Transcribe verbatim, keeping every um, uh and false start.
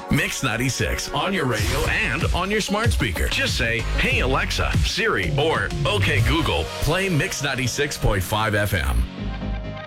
Mix ninety-six on your radio and on your smart speaker. Just say, "Hey Alexa, Siri," or "Okay Google, play Mix ninety-six point five F M."